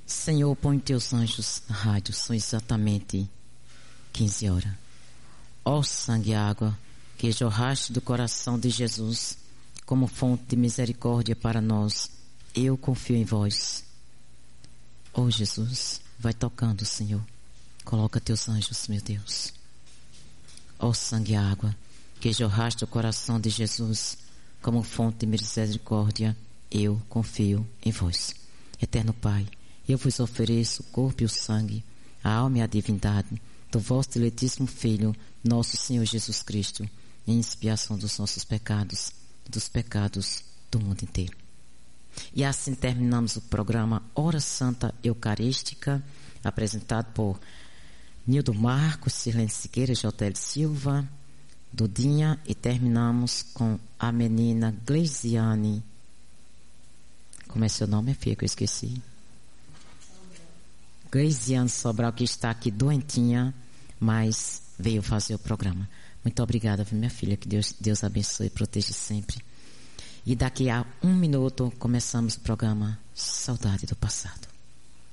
Senhor, põe teus anjos na rádio, são exatamente 15 horas. Ó sangue e água que jorraste do coração de Jesus como fonte de misericórdia para nós, eu confio em vós. Ó Jesus, vai tocando, Senhor. Coloca teus anjos, meu Deus. Ó sangue e água que jorraste do coração de Jesus como fonte de misericórdia, eu confio em vós. Eterno Pai, eu vos ofereço o corpo e o sangue, a alma e a divindade do vosso diletíssimo Filho, nosso Senhor Jesus Cristo, em expiação dos nossos pecados e dos pecados do mundo inteiro. E assim terminamos o programa Hora Santa Eucarística, apresentado por Nildo Marcos, Sirlene Siqueira, Jotel Silva, Dudinha, e terminamos com a menina Gleisiane. Como é seu nome, filha, que eu esqueci? Gleisiane Sobral, que está aqui doentinha, mas veio fazer o programa. Muito obrigada, minha filha, que Deus abençoe e proteja sempre. E daqui a 1 minuto começamos o programa Saudade do Passado.